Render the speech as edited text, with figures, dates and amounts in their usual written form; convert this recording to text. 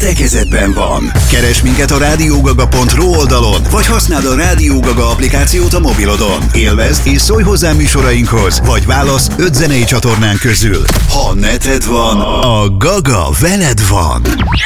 te kezedben van. Keresd minket a radiogaga.ru oldalon, vagy használd a Rádió Gaga applikációt a mobilodon. Élvezd és szólj hozzá műsorainkhoz, vagy válasz 5 zenei csatornánk közül. Ha neted van, a Gaga veled van.